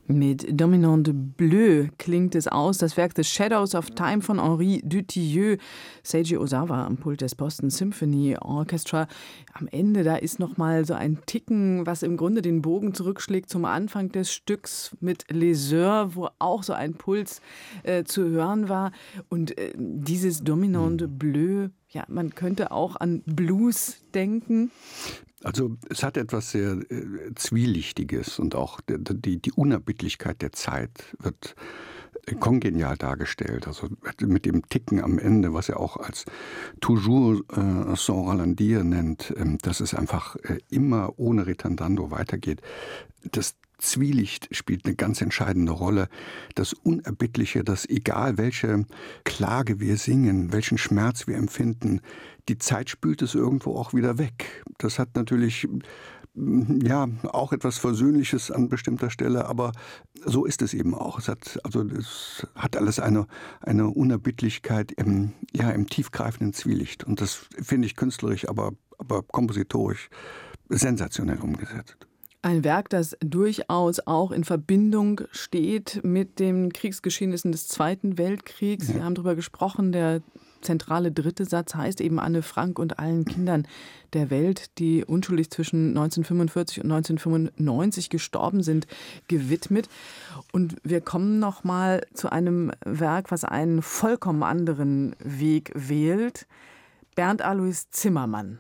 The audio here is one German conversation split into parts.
Mit Dominante Bleu klingt es aus, das Werk The Shadows of Time von Henri Dutilleux, Seiji Ozawa am Pult des Boston Symphony Orchestra. Am Ende, da ist nochmal so ein Ticken, was im Grunde den Bogen zurückschlägt zum Anfang des Stücks mit Les Heures, wo auch so ein Puls zu hören war. Und dieses Dominante Bleu, ja, man könnte auch an Blues denken. Also es hat etwas sehr Zwielichtiges und auch die Unerbittlichkeit der Zeit wird kongenial dargestellt. Also mit dem Ticken am Ende, was er auch als toujours sans ralentir nennt, dass es einfach immer ohne Retardando weitergeht. Das Zwielicht spielt eine ganz entscheidende Rolle. Das Unerbittliche, dass egal welche Klage wir singen, welchen Schmerz wir empfinden, die Zeit spült es irgendwo auch wieder weg. Das hat natürlich auch etwas Versöhnliches an bestimmter Stelle, aber so ist es eben auch. Es hat alles eine Unerbittlichkeit im tiefgreifenden Zwielicht. Und das finde ich künstlerisch, aber kompositorisch sensationell umgesetzt. Ein Werk, das durchaus auch in Verbindung steht mit den Kriegsgeschehnissen des Zweiten Weltkriegs. Ja. Wir haben darüber gesprochen, der zentrale dritte Satz heißt eben Anne Frank und allen Kindern der Welt, die unschuldig zwischen 1945 und 1995 gestorben sind, gewidmet. Und wir kommen noch mal zu einem Werk, was einen vollkommen anderen Weg wählt. Bernd Alois Zimmermann.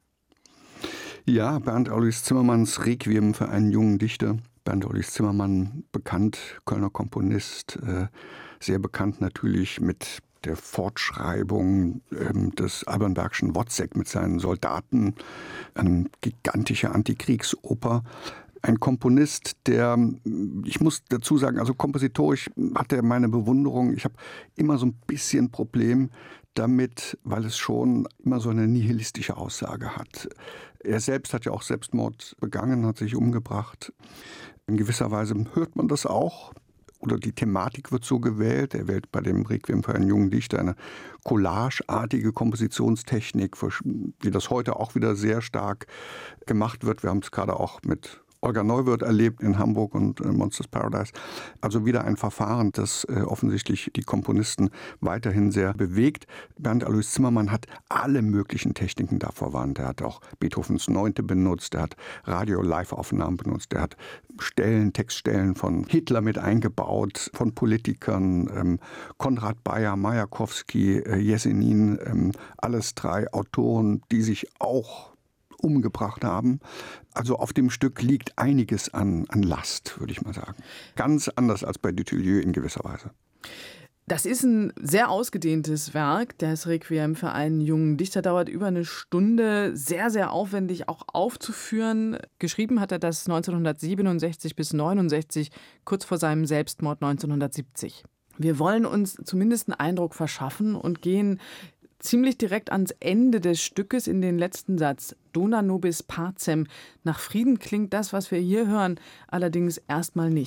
Ja, Bernd Alois Zimmermanns Requiem für einen jungen Dichter. Bernd Alois Zimmermann, bekannt, Kölner Komponist, sehr bekannt natürlich mit der Fortschreibung des Alban-Bergschen Wozzeck mit seinen Soldaten, eine gigantische Antikriegsoper. Ein Komponist, der, ich muss dazu sagen, also kompositorisch hat er meine Bewunderung. Ich habe immer so ein bisschen Problem damit, weil es schon immer so eine nihilistische Aussage hat. Er selbst hat ja auch Selbstmord begangen, hat sich umgebracht. In gewisser Weise hört man das auch. Oder die Thematik wird so gewählt. Er wählt bei dem Requiem für einen jungen Dichter eine collageartige Kompositionstechnik, wie das heute auch wieder sehr stark gemacht wird. Wir haben es gerade auch mit Olga Neuwirth erlebt in Hamburg und Monsters Paradise. Also wieder ein Verfahren, das offensichtlich die Komponisten weiterhin sehr bewegt. Bernd Alois Zimmermann hat alle möglichen Techniken da verwandt. Er hat auch Beethovens Neunte benutzt, er hat Radio-Live-Aufnahmen benutzt, er hat Textstellen von Hitler mit eingebaut, von Politikern, Konrad Bayer, Majakowski, Jesenin, alles drei Autoren, die sich auch umgebracht haben. Also auf dem Stück liegt einiges an Last, würde ich mal sagen. Ganz anders als bei Dutilleux in gewisser Weise. Das ist ein sehr ausgedehntes Werk. Das Requiem für einen jungen Dichter dauert über eine Stunde. Sehr, sehr aufwendig auch aufzuführen. Geschrieben hat er das 1967 bis 1969, kurz vor seinem Selbstmord 1970. Wir wollen uns zumindest einen Eindruck verschaffen und gehen ziemlich direkt ans Ende des Stückes in den letzten Satz. Dona nobis pacem. Nach Frieden klingt das, was wir hier hören, allerdings erstmal nicht.